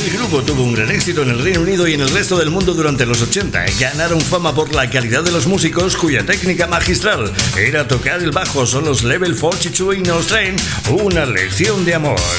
El grupo tuvo un gran éxito en el Reino Unido y en el resto del mundo durante los 80. Ganaron fama por la calidad de los músicos, cuya técnica magistral era tocar el bajo. Son los Level 42 y nos traen una lección de amor.